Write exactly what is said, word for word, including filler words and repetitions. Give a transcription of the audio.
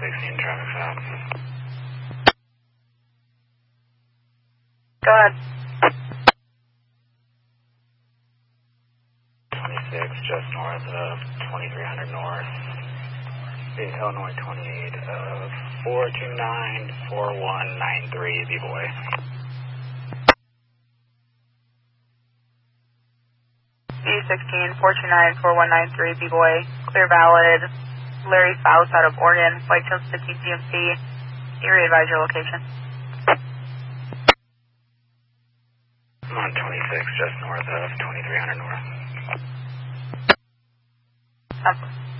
sixteen traffic stop. Go ahead. twenty-six, just north of twenty-three hundred north. Illinois twenty-eight of four two nine four one nine three, B-Boy. B sixteen, four two nine four one nine three, B-Boy. Clear valid. Larry Faust out of Oregon, White Tail fifteen G M C. Area advise your location. I'm on twenty-six, just north of twenty-three hundred north. Absolutely.